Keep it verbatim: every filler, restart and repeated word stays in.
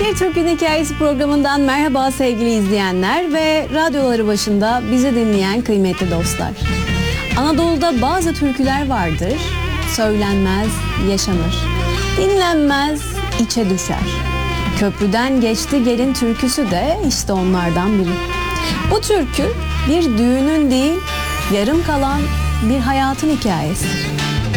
Bir Türk'ün Hikayesi programından merhaba sevgili izleyenler ve radyoları başında bizi dinleyen kıymetli dostlar. Anadolu'da bazı türküler vardır, söylenmez, yaşanır. Dinlenmez, içe düşer. Köprüden geçti gelin türküsü de işte onlardan biri. Bu türkü bir düğünün değil, yarım kalan bir hayatın hikayesi.